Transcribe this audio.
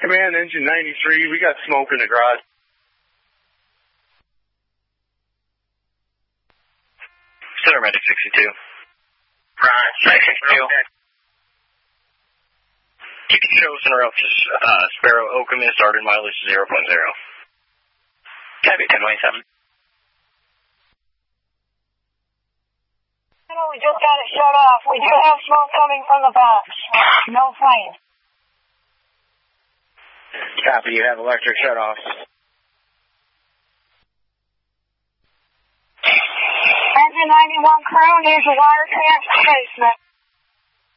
Command Engine 93, we got smoke in the garage. Center Medic 62. Right, 62. You can show center up to Sparrow Okemos, started mileage 0.0. Copy, 1027. We just got it shut off. We do have smoke coming from the box. No flame. Copy, you have electric shut-offs. Engine 91 crew needs a wire transfer replacement.